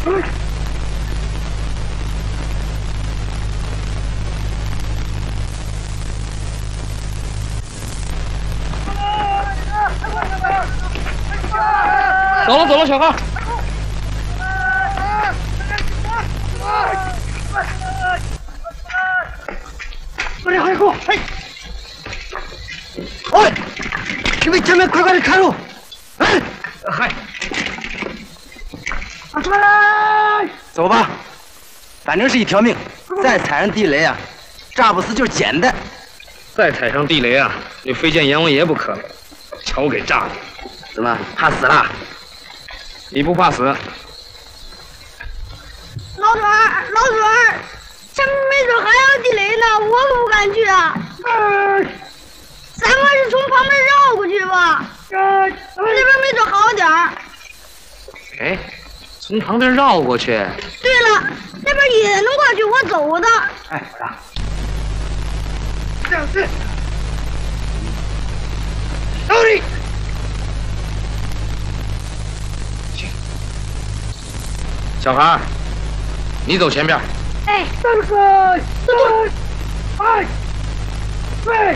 走了走了，小孩。快点，快点，哎！喂，这位姐妹，快快的开路！哎，嗨，出来！走吧，反正是一条命，再踩上地雷啊，炸不死就是捡的。 再踩上地雷啊，你非见阎王爷不可了，瞧我给炸的！ 怎么怕死了？ 你不怕死？ 老准儿，老准儿，前面没准还有地雷呢，我可不敢去啊！咱们是从旁边绕过去吧，那边没准好点儿。 哎，从旁边绕过去。 对了，那边也能过去，我走的。 哎，我让。这样子。到你。 行。小孩，你走前边。 哎。 3个，2、1，对。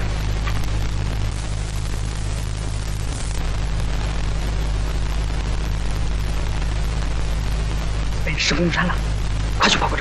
被石公山了，快去报告。